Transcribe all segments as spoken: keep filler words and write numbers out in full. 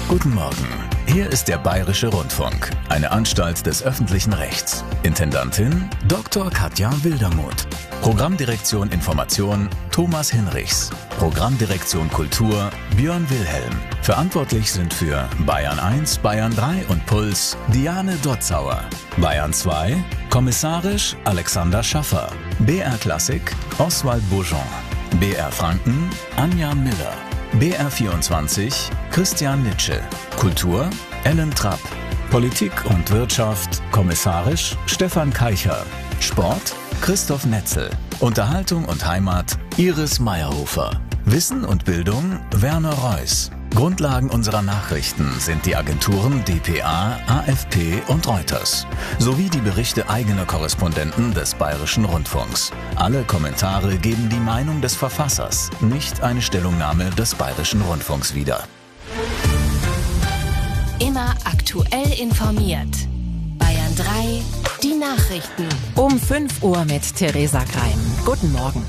Guten Morgen. Hier ist der Bayerische Rundfunk, eine Anstalt des öffentlichen Rechts. Intendantin Doktor Katja Wildermuth. Programmdirektion Information Thomas Hinrichs. Programmdirektion Kultur Björn Wilhelm. Verantwortlich sind für Bayern eins, Bayern drei und Puls Diane Dotzauer. Bayern zwei, kommissarisch Alexander Schaffer. B R Klassik Oswald Bourgeon. B R Franken Anja Miller. B R vierundzwanzig Christian Nitsche. Kultur Ellen Trapp. Politik und Wirtschaft kommissarisch Stefan Keicher. Sport Christoph Netzel. Unterhaltung und Heimat Iris Meyerhofer. Wissen und Bildung Werner Reuss. Grundlagen unserer Nachrichten sind die Agenturen D P A, A F P und Reuters, sowie die Berichte eigener Korrespondenten des Bayerischen Rundfunks. Alle Kommentare geben die Meinung des Verfassers, nicht eine Stellungnahme des Bayerischen Rundfunks wieder. Immer aktuell informiert. Bayern drei, die Nachrichten. Um fünf Uhr mit Theresa Greim. Guten Morgen.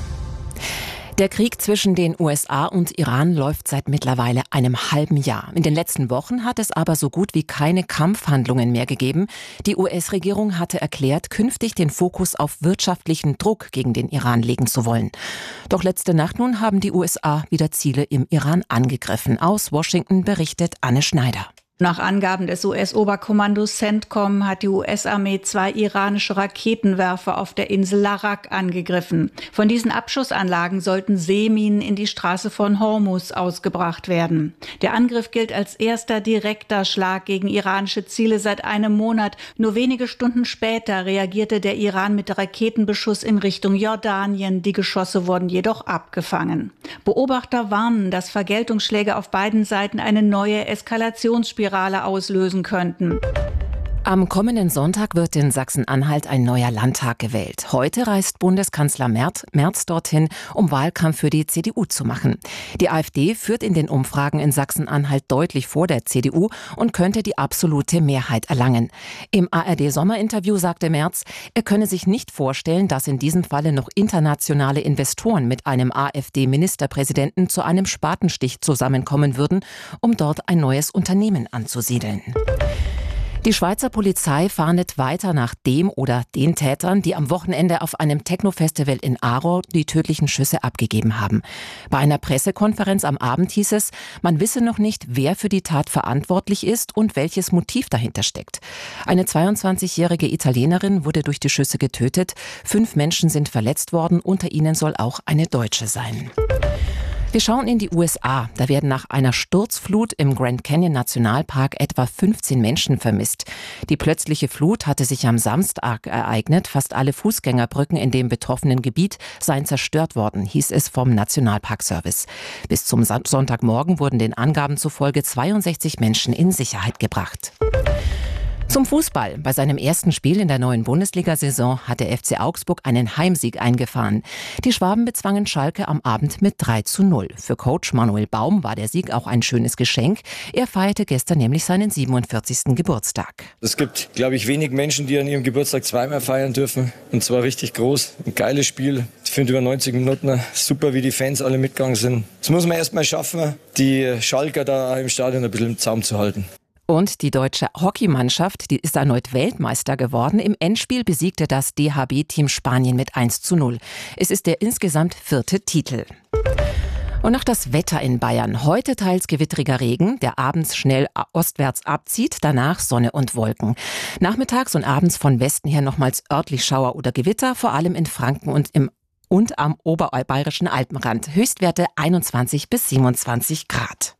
Der Krieg zwischen den U S A und Iran läuft seit mittlerweile einem halben Jahr. In den letzten Wochen hat es aber so gut wie keine Kampfhandlungen mehr gegeben. Die U S-Regierung hatte erklärt, künftig den Fokus auf wirtschaftlichen Druck gegen den Iran legen zu wollen. Doch letzte Nacht nun haben die U S A wieder Ziele im Iran angegriffen. Aus Washington berichtet Anne Schneider. Nach Angaben des U S-Oberkommandos CENTCOM hat die U S-Armee zwei iranische Raketenwerfer auf der Insel Larak angegriffen. Von diesen Abschussanlagen sollten Seeminen in die Straße von Hormuz ausgebracht werden. Der Angriff gilt als erster direkter Schlag gegen iranische Ziele seit einem Monat. Nur wenige Stunden später reagierte der Iran mit Raketenbeschuss in Richtung Jordanien. Die Geschosse wurden jedoch abgefangen. Beobachter warnen, dass Vergeltungsschläge auf beiden Seiten eine neue Eskalationsspirale auslösen könnten. Am kommenden Sonntag wird in Sachsen-Anhalt ein neuer Landtag gewählt. Heute reist Bundeskanzler Merz, Merz dorthin, um Wahlkampf für die C D U zu machen. Die AfD führt in den Umfragen in Sachsen-Anhalt deutlich vor der C D U und könnte die absolute Mehrheit erlangen. Im A R D-Sommerinterview sagte Merz, er könne sich nicht vorstellen, dass in diesem Falle noch internationale Investoren mit einem AfD-Ministerpräsidenten zu einem Spatenstich zusammenkommen würden, um dort ein neues Unternehmen anzusiedeln. Die Schweizer Polizei fahndet weiter nach dem oder den Tätern, die am Wochenende auf einem Techno-Festival in Aarau die tödlichen Schüsse abgegeben haben. Bei einer Pressekonferenz am Abend hieß es, man wisse noch nicht, wer für die Tat verantwortlich ist und welches Motiv dahinter steckt. Eine zweiundzwanzigjährige Italienerin wurde durch die Schüsse getötet, fünf Menschen sind verletzt worden, unter ihnen soll auch eine Deutsche sein. Wir schauen in die U S A. Da werden nach einer Sturzflut im Grand Canyon Nationalpark etwa fünfzehn Menschen vermisst. Die plötzliche Flut hatte sich am Samstag ereignet. Fast alle Fußgängerbrücken in dem betroffenen Gebiet seien zerstört worden, hieß es vom Nationalparkservice. Bis zum Sonntagmorgen wurden den Angaben zufolge zweiundsechzig Menschen in Sicherheit gebracht. Zum Fußball. Bei seinem ersten Spiel in der neuen Bundesliga-Saison hat der F C Augsburg einen Heimsieg eingefahren. Die Schwaben bezwangen Schalke am Abend mit drei zu null. Für Coach Manuel Baum war der Sieg auch ein schönes Geschenk. Er feierte gestern nämlich seinen siebenundvierzigsten Geburtstag. Es gibt, glaube ich, wenig Menschen, die an ihrem Geburtstag zweimal feiern dürfen. Und zwar richtig groß. Ein geiles Spiel. Ich finde über neunzig Minuten super, wie die Fans alle mitgegangen sind. Das muss man erst mal schaffen, die Schalker da im Stadion ein bisschen im Zaum zu halten. Und die deutsche Hockeymannschaft, die ist erneut Weltmeister geworden. Im Endspiel besiegte das D H B-Team Spanien mit eins zu null. Es ist der insgesamt vierte Titel. Und noch das Wetter in Bayern. Heute teils gewittriger Regen, der abends schnell ostwärts abzieht, danach Sonne und Wolken. Nachmittags und abends von Westen her nochmals örtlich Schauer oder Gewitter, vor allem in Franken und im und am oberbayerischen Alpenrand. Höchstwerte einundzwanzig bis siebenundzwanzig Grad.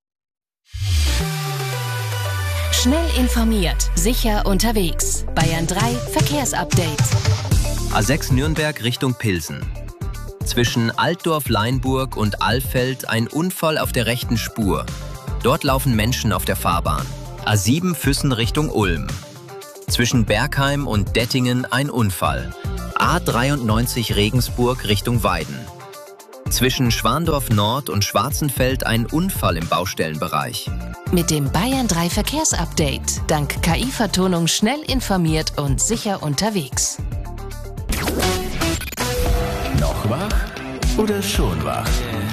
Schnell informiert, sicher unterwegs. Bayern drei Verkehrsupdate. A sechs Nürnberg Richtung Pilsen. Zwischen Altdorf-Leinburg und Alfeld ein Unfall auf der rechten Spur. Dort laufen Menschen auf der Fahrbahn. A sieben Füssen Richtung Ulm. Zwischen Bergheim und Dettingen ein Unfall. A dreiundneunzig Regensburg Richtung Weiden. Zwischen Schwandorf Nord und Schwarzenfeld ein Unfall im Baustellenbereich. Mit dem Bayern drei Verkehrsupdate. Dank K I-Vertonung schnell informiert und sicher unterwegs. Noch wach oder schon wach?